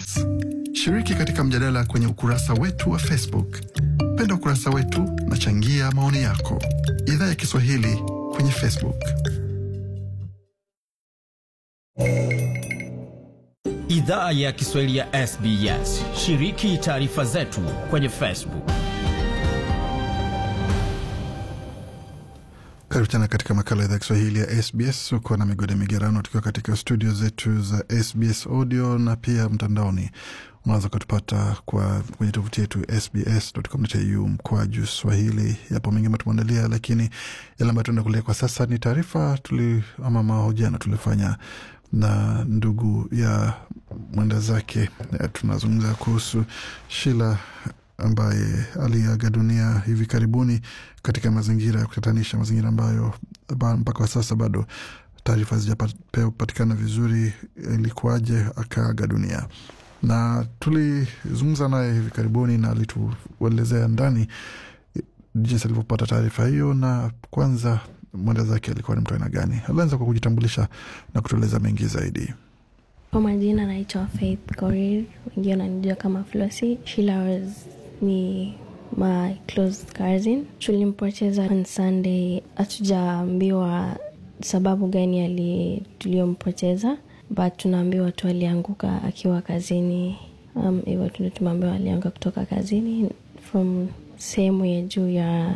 Minutes. Shiriki katika mjadala kwenye ukurasa wetu wa Facebook. Penda ukurasa wetu na changia maoni yako. Idhaa ya Kiswahili kwenye Facebook. Idhaa ya Kiswahili ya SBS. Shiriki taarifa zetu kwenye Facebook. Karibu tena katika makala ya Kiswahili ya SBS. Uko na Migode Migerano tukiwa katika studio zetu za SBS Audio na pia mtandaoni. Unaweza kutupata kwenye tovuti yetu sbs.com.au/Swahili. Yapo mengi matumandalia, lakini yale ambayo tunakuletea kwa sasa ni taarifa ama mahojiano tulifanya na ndugu ya mwenda zake. Tunazungumza kuhusu Sheila ambaye aliaga dunia hivi karibuni katika mazingira ya kutatanisha, mazingira ambayo mpaka sasa bado taarifa hazijapatikana vizuri ilikuwaje akaaga dunia. Na tulizungumza naye hivi karibuni na alituelezea ndani jinsi alivyopata taarifa hiyo, na kwanza mwenda zake alikuwa ni mtu aina gani. Alianza kwa kujitambulisha na kutueleza mengi zaidi. Kwa majina naitwa Faith Korir, wengine wananijua kama Flossie. Sheila ni my close cousin. Tulimpoteza on Sunday. Hatujaambiwa sababu gani tuliompoteza, but tunaambiwa tu alianguka akiwa kazini. Hivyo tumeambiwa alianguka kutoka kazini from sehemu ya juu ya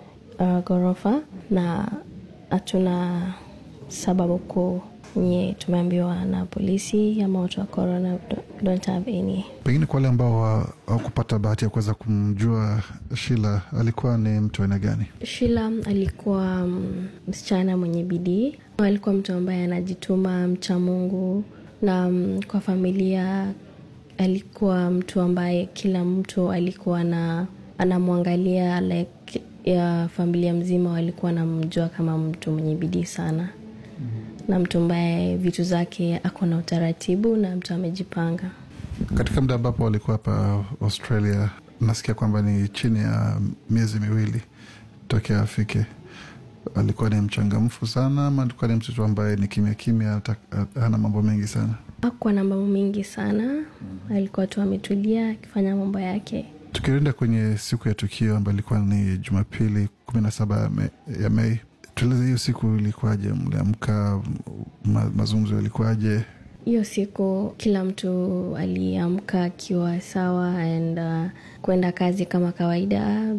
ghorofa, na hatuna sababu kuu nye tumeambiwa na polisi ama watu wa corona don't have any. Pengine kwa wale ambao hawakupata bahati ya kuweza kumjua Sheila, alikuwa ni mtu aina gani? Sheila alikuwa msichana mwenye bidii. Alikuwa mtu ambaye anajituma, mcha Mungu, na kwa familia alikuwa mtu ambaye kila mtu alikuwa anamwangalia, like ya familia mzima walikuwa wanamjua kama mtu mwenye bidii sana. Na mtu ambaye vitu zake ako na utaratibu na mtu amejipanga. Katika muda ambapo walikuwa hapa Australia, nasikia kwamba ni chini ya miezi miwili tokea afike, alikuwa ni mchangamfu sana ama alikuwa ni mtoto ambaye ni kimya, hana mambo mengi sana? Hakuwa na mambo mengi sana. Alikuwa tu ametulia akifanya mambo yake. Tukienda kwenye siku ya tukio ambayo ilikuwa ni Jumapili 17 ya Mei, tueleze hiyo siku ilikuwaje? Mliamka, mazungumzo yalikuwaje? Hiyo siku kila mtu aliamka akiwa sawa and kwenda kazi kama kawaida.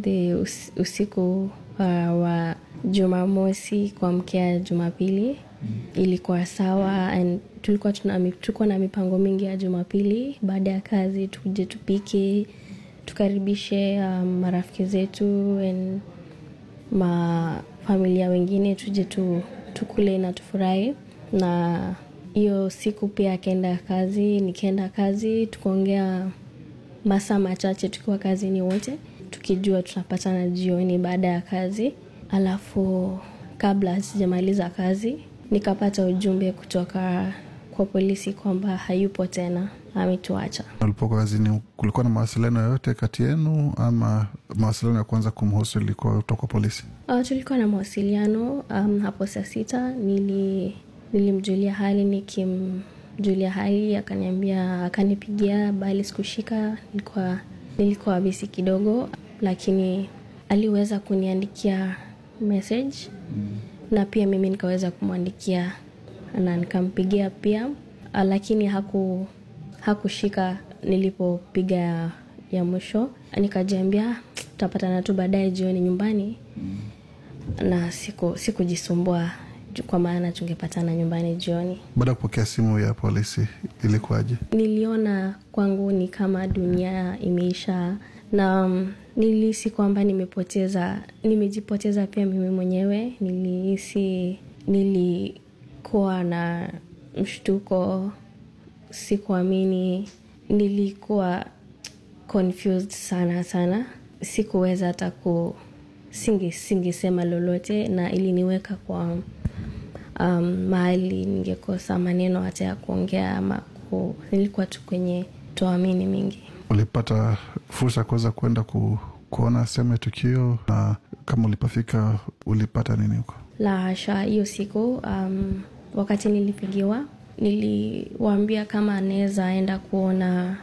Usiku wa Jumamosi kuamkia Jumapili ilikuwa sawa, and tulikuwa na mipango mingi ya Jumapili. Baada ya kazi tuje tupike, tukaribishe marafiki zetu and familia wengine, tuje tukule na tufurahi. Na hiyo siku pia nikaenda kazi, tukaongea masaa machache tukiwa kazini wote, tukijua tunapatana jioni baada ya kazi. Alafu kabla sijamaliza kazi nikapata ujumbe kutoka kwa polisi kwamba hayupo tena, ametuacha. Ulipokuwa kazini kulikuwa na mawasiliano yoyote kati yenu ama mawasiliano ya kwanza kumhusu ilikuwa kutoka polisi? Tulikuwa na mawasiliano hapo saa 6 nilimjulia hali, nikimjulia hali akanipigia, bali sikushika, nilikuwa busy kidogo, lakini aliweza kuniandikia message na pia mimi nikaweza kumwandikia na nikampigia pia, lakini hakushika nilipopiga ya mwisho. Nikajiambia tutapatana tu baadaye jioni nyumbani, na sikujisumbua kwa maana tungepatana nyumbani jioni. Baada ya kupokea simu ya polisi ilikuwaje? Niliona kwangu ni kama dunia imeisha, na nilihisi kwamba nimejipoteza pia mimi mwenyewe. Nilikuwa na mshtuko, sikuamini, nilikuwa confused sana. Sikuweza hata singesema lolote, na iliniweka kwa mahali ningekosa maneno hata ya kuongea ama nilikuwa tu kwenye toamini mingi. Ulipata fursa kuweza kwenda kuona sehemu ya tukio, na kama ulipofika ulipata nini huko? La hasha, hiyo siku wakati nilipigiwa niliwaambia kama anaweza enda kuona